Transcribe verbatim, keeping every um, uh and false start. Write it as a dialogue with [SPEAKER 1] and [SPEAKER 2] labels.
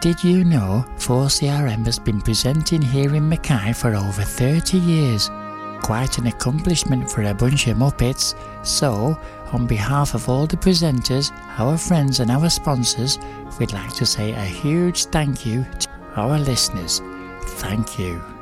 [SPEAKER 1] Did you know four C R M has been presenting here in Mackay for over thirty years? Quite an accomplishment for a bunch of Muppets. So, on behalf of all the presenters, our friends and our sponsors, we'd like to say a huge thank you to our listeners. Thank you.